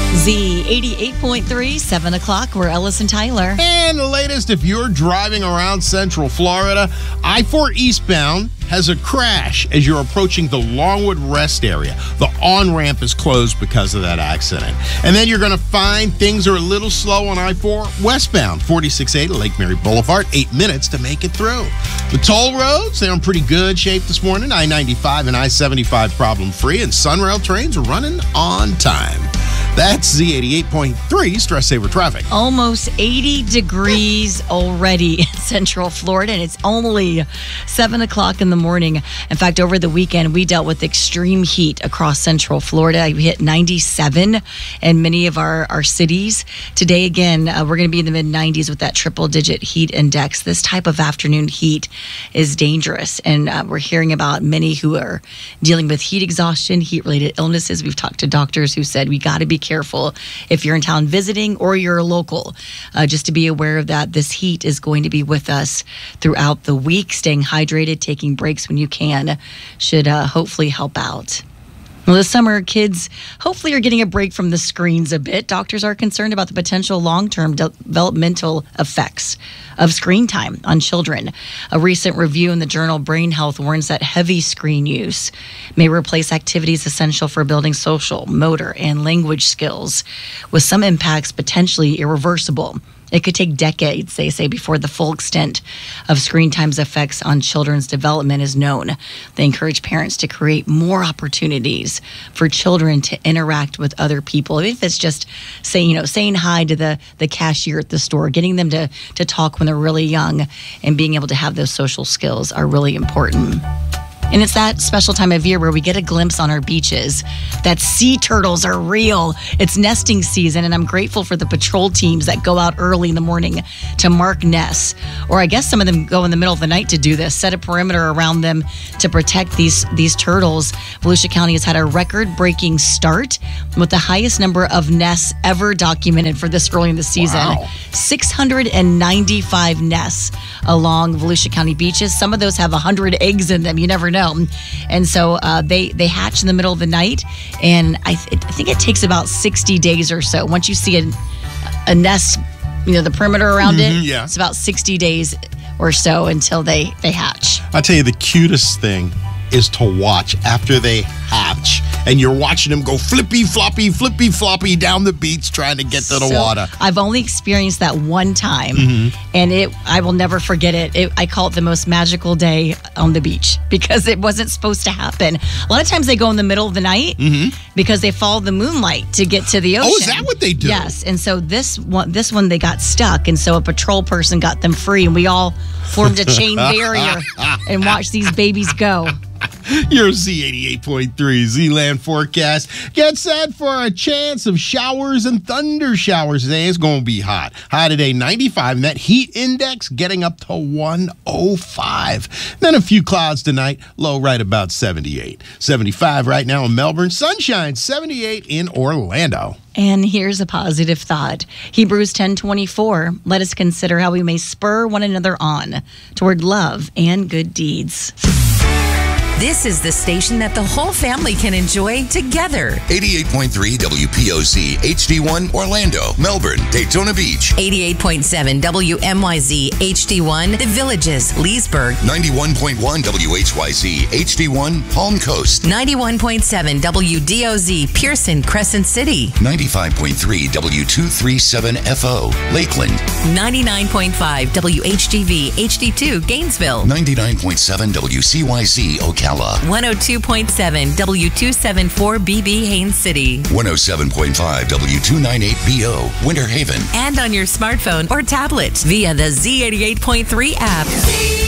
Z88.3, 7 o'clock. We're Ellis and Tyler. And the latest, if you're driving around Central Florida, I-4 eastbound has a crash as you're approaching the Longwood Rest area. The on-ramp is closed because of that accident. And then you're going to find things are a little slow on I-4 westbound, 4680 Lake Mary Boulevard, 8 minutes to make it through. The toll roads, they're in pretty good shape this morning. I-95 and I-75 problem-free, and Sunrail trains are running on time. That's Z88.3 Stress Saver Traffic. Almost 80 degrees already in Central Florida, and it's only 7 o'clock in the morning. In fact, over the weekend, we dealt with extreme heat across Central Florida. We hit 97 in many of our cities. Today, again, we're going to be in the mid-90s with that triple-digit heat index. This type of afternoon heat is dangerous, and we're hearing about many who are dealing with heat exhaustion, heat-related illnesses. We've talked to doctors who said we got to be careful if you're in town visiting or you're a local, just to be aware of that. This heat is going to be with us throughout the week. Staying hydrated, taking breaks when you can should hopefully help out. Well, this summer, kids hopefully are getting a break from the screens a bit. Doctors are concerned about the potential long-term developmental effects of screen time on children. A recent review in the journal Brain Health warns that heavy screen use may replace activities essential for building social, motor, and language skills, with some impacts potentially irreversible. It could take decades, they say, before the full extent of screen time's effects on children's development is known. They encourage parents to create more opportunities for children to interact with other people. If it's just saying hi to the cashier at the store, getting them to talk when they're really young, and being able to have those social skills are really important. And it's that special time of year where we get a glimpse on our beaches that sea turtles are real. It's nesting season, and I'm grateful for the patrol teams that go out early in the morning to mark nests. Or I guess some of them go in the middle of the night to do this, set a perimeter around them to protect these turtles. Volusia County has had a record-breaking start with the highest number of nests ever documented for this early in the season. Wow. 695 nests along Volusia County beaches. Some of those have 100 eggs in them. You never know. And so they hatch in the middle of the night, and I think it takes about 60 days or so. Once you see a nest, the perimeter around it, yeah. It's about 60 days or so until they hatch. I'll tell you, the cutest thing is to watch after they hatch, and you're watching them go flippy floppy down the beach trying to get to the water. I've only experienced that one time, and I will never forget it. I call it the most magical day on the beach because it wasn't supposed to happen. A lot of times they go in the middle of the night because they follow the moonlight to get to the ocean. Oh, is that what they do? Yes, and so this one they got stuck, and so a patrol person got them free, and we all formed a chain barrier and watched these babies go. Your Z88.3 Z-Land forecast. Get set for a chance of showers and thunder showers today. It's going to be hot. High today, 95. And that heat index getting up to 105. Then a few clouds tonight. Low right about 78. 75 right now in Melbourne. Sunshine, 78 in Orlando. And here's a positive thought. Hebrews 10:24. Let us consider how we may spur one another on toward love and good deeds. This is the station that the whole family can enjoy together. 88.3 WPOZ, HD1, Orlando, Melbourne, Daytona Beach. 88.7 WMYZ, HD1, The Villages, Leesburg. 91.1 WHYZ, HD1, Palm Coast. 91.7 WDOZ, Pearson, Crescent City. 95.3 W237FO, Lakeland. 99.5 WHGV, HD2, Gainesville. 99.7 WCYZ, Ocala. 102.7 W274BB, Haines City. 107.5 W298BO, Winter Haven. And on your smartphone or tablet via the Z88.3 app.